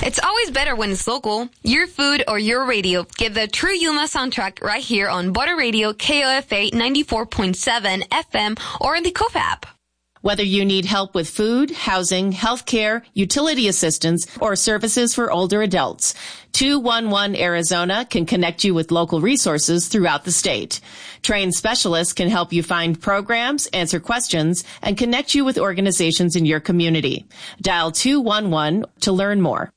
It's always better when it's local. Your food or your radio. Get the True Yuma soundtrack right here on Butter Radio, KOFA 94.7 FM, or in the KOFA app. Whether you need help with food, housing, healthcare, utility assistance, or services for older adults, 211 Arizona can connect you with local resources throughout the state. Trained specialists can help you find programs, answer questions, and connect you with organizations in your community. Dial 211 to learn more.